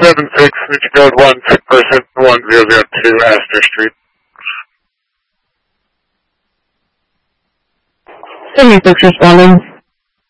276, Richard Code 1, sick person 1002 Astor Street. 76 responding.